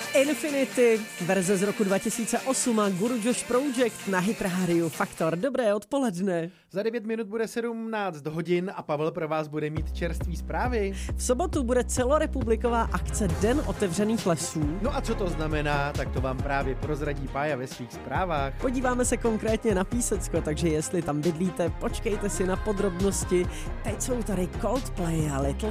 Infinity, verze z roku 2008 a Guru Josh Project na Hit Radio Faktor. Dobré odpoledne. Za 9 minut bude 17 hodin a Pavel pro vás bude mít čerství zprávy. V sobotu bude celorepubliková akce Den otevřených lesů. No a co to znamená, tak to vám právě prozradí Pája ve svých zprávách. Podíváme se konkrétně na Písecko, takže jestli tam bydlíte, počkejte si na podrobnosti. Teď jsou tady Coldplay a Little